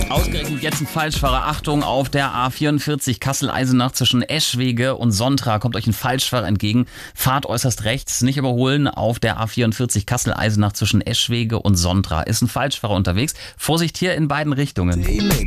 Ausgerechnet jetzt ein Falschfahrer. Achtung, auf der A44 Kassel-Eisenach zwischen Eschwege und Sontra kommt euch ein Falschfahrer entgegen. Fahrt äußerst rechts, nicht überholen. Auf der A44 Kassel-Eisenach zwischen Eschwege und Sontra ist ein Falschfahrer unterwegs. Vorsicht hier in beiden Richtungen.